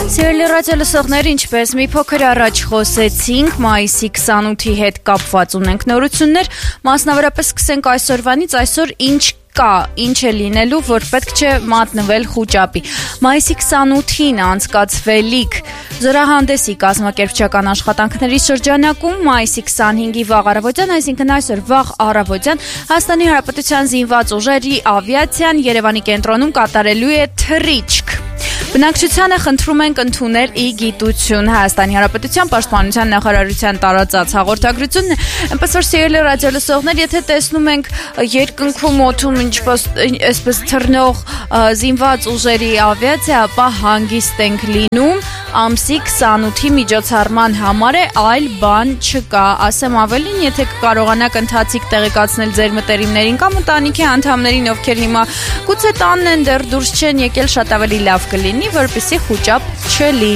Սիրելի ռադիոլսողներ, ինչպես մի փոքր առաջ խոսեցինք, մայիսի 28-ի հետ կապված ունենք նորություններ, մասնավորապես սկսենք այսօրվանից, այսօր ինչ կա, ինչ է լինելու, որ պետք չէ մատնվել խուճապի։ Մայիսի 28-ին անցկացվելիք զորահանդեսի կազմակերպչական աշխատանքների շրջանակում մայիսի 25-ի վաղ առավոտյան, այսինքն այսօր վաղ առավոտյան, Հայաստանի Հանրապետության զինված ուժերի ավիացիան Երևանի կենտրոնում կատարելու է թռիչք։ Բնակչությանը խնդրում ենք ընդունել ի գիտություն Հայաստանի Հանրապետության Պաշտպանության նախարարության տարածած հաղորդագրությունն է, այնպես որ սիրելի ռադիոլսողներ, եթե տեսնում ենք երկնքում օդում այսպես թռնող զինված ուժերի ավիացիա, ապա հանգիստ ենք լինում, ամսի 28-ի միջոցառման համար է, այլ բան չկա։ Ասեմ ավելին, եթե կարողանաք ընթացիկ տեղեկացնել ձեր մտերիմներին կամ ընտանիքի անդամներին, ովքեր հիմա գուցե տանն են դեռ դուրս չեն եկել, շատ ավելի լավ կլինի, որպեսզի խուճապ չլինի։